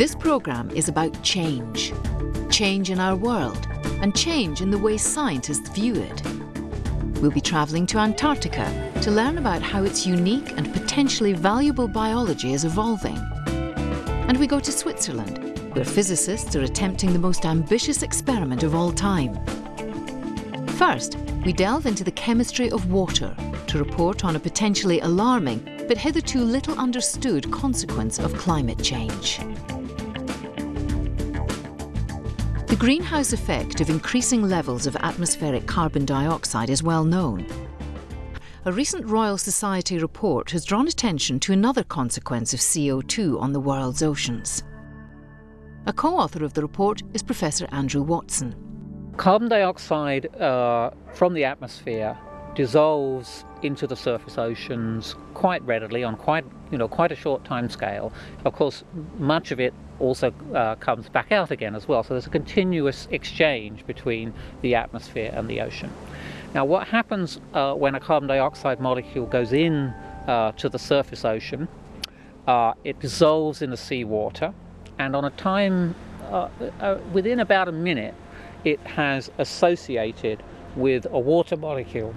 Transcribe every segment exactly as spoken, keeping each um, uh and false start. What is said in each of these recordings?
This programme is about change. Change in our world and change in the way scientists view it. We'll be travelling to Antarctica to learn about how its unique and potentially valuable biology is evolving. And we go to Switzerland, where physicists are attempting the most ambitious experiment of all time. First, we delve into the chemistry of water to report on a potentially alarming but hitherto little understood consequence of climate change. The greenhouse effect of increasing levels of atmospheric carbon dioxide is well known. A recent Royal Society report has drawn attention to another consequence of C O two on the world's oceans. A co-author of the report is Professor Andrew Watson. Carbon dioxide uh, from the atmosphere dissolves into the surface oceans quite readily on quite, you know, quite a short time scale. Of course, much of it also uh, comes back out again as well. So there's a continuous exchange between the atmosphere and the ocean. Now, what happens uh, when a carbon dioxide molecule goes in uh, to the surface ocean? Uh, it dissolves in the seawater, and on a time uh, uh, within about a minute, it has associated with a water molecule.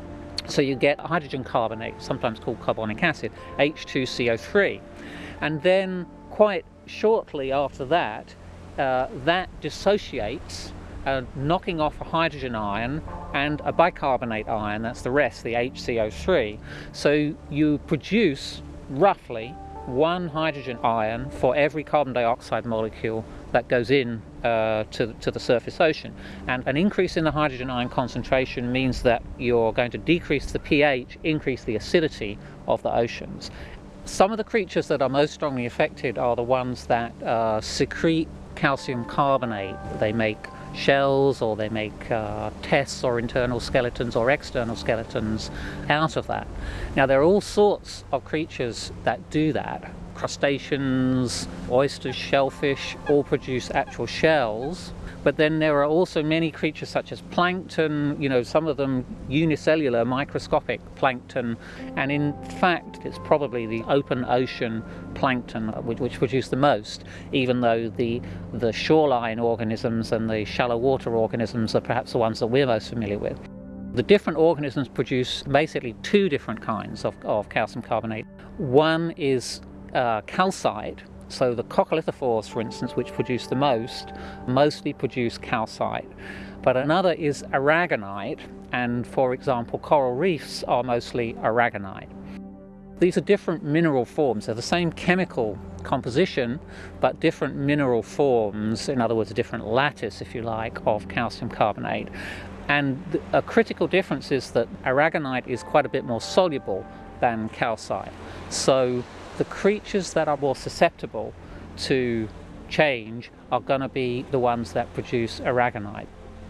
So you get hydrogen carbonate, sometimes called carbonic acid, H two C O three. And then quite shortly after that, uh, that dissociates, uh, knocking off a hydrogen ion and a bicarbonate ion, that's the rest, the H C O three. So you produce roughly one hydrogen ion for every carbon dioxide molecule that goes in uh, to, to the surface ocean. And an increase in the hydrogen ion concentration means that you're going to decrease the pH, increase the acidity of the oceans. Some of the creatures that are most strongly affected are the ones that uh, secrete calcium carbonate. They make shells, or they make uh, tests or internal skeletons or external skeletons out of that. Now, there are all sorts of creatures that do that. Crustaceans, oysters, shellfish all produce actual shells, but then there are also many creatures such as plankton, you know, some of them unicellular, microscopic plankton, and in fact it's probably the open ocean plankton which, which produce the most, even though the, the shoreline organisms and the shallow water organisms are perhaps the ones that we're most familiar with. The different organisms produce basically two different kinds of, of calcium carbonate. One is uh, calcite. So the coccolithophores, for instance, which produce the most, mostly produce calcite. But another is aragonite, and for example, coral reefs are mostly aragonite. These are different mineral forms. They're the same chemical composition, but different mineral forms, in other words, a different lattice, if you like, of calcium carbonate. And a critical difference is that aragonite is quite a bit more soluble than calcite. So the creatures that are more susceptible to change are going to be the ones that produce aragonite.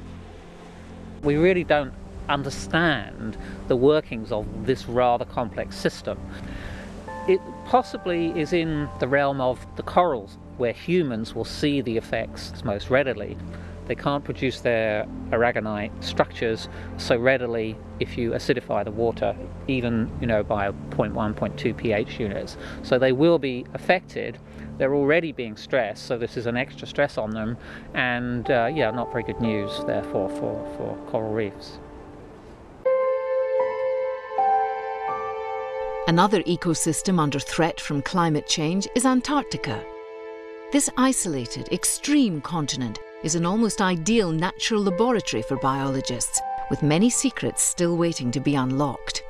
We really don't understand the workings of this rather complex system. It possibly is in the realm of the corals, where humans will see the effects most readily. They can't produce their aragonite structures so readily if you acidify the water, even, you know, by zero point one, zero point two pH units. So they will be affected. They're already being stressed, so this is an extra stress on them, and uh, yeah, not very good news, therefore, for, for coral reefs. Another ecosystem under threat from climate change is Antarctica. This isolated, extreme continent is an almost ideal natural laboratory for biologists, with many secrets still waiting to be unlocked.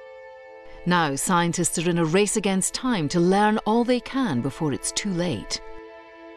Now, scientists are in a race against time to learn all they can before it's too late.